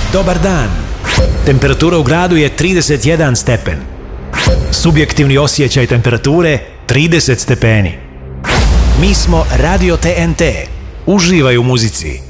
Dobar dan. Temperatura u gradu je 31 stepen. Subjektivni osjećaj temperature 30 stepeni. Mi smo Radio TNT. Uživaj u muzici.